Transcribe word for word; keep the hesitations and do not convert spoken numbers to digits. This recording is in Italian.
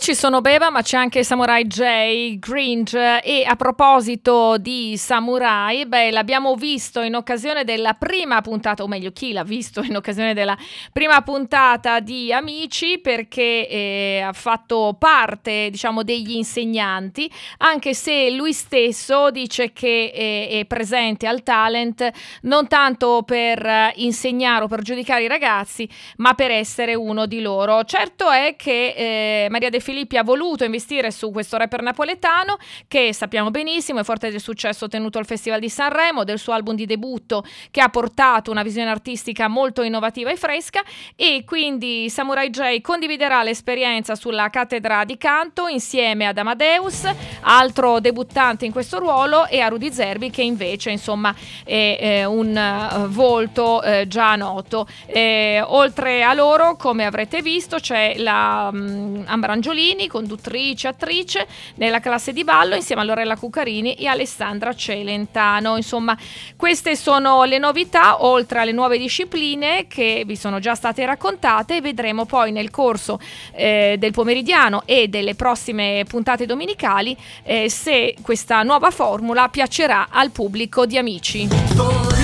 ci sono Beba, ma c'è anche Samurai J, Gringe. E a proposito di Samurai, beh, l'abbiamo visto in occasione della prima puntata, o meglio, chi l'ha visto in occasione della prima puntata di Amici, perché eh, ha fatto parte, diciamo, degli insegnanti, anche se lui stesso dice che è, è presente al talent non tanto per eh, insegnare o per giudicare i ragazzi, ma per essere uno di loro. Certo è che eh, Maria De Filippi ha voluto investire su questo rapper napoletano, che sappiamo benissimo è forte del successo ottenuto al Festival di Sanremo, del suo album di debutto che ha portato una visione artistica molto innovativa e fresca, e quindi Samurai J condividerà l'esperienza sulla cattedra di canto insieme ad Amadeus, altro debuttante in questo ruolo, e a Rudy Zerbi, che invece insomma è, è un uh, volto uh, già noto. Eh, oltre a loro, come avrete visto, c'è la um, Ambra Angiolini, conduttrice, attrice nella classe di ballo, insieme a Lorella Cuccarini e Alessandra Celentano. Insomma, queste sono le novità, oltre alle nuove discipline che vi sono già state raccontate. Vedremo poi nel corso eh, del pomeridiano e delle prossime puntate domenicali eh, se questa nuova formula piacerà al pubblico di Amici.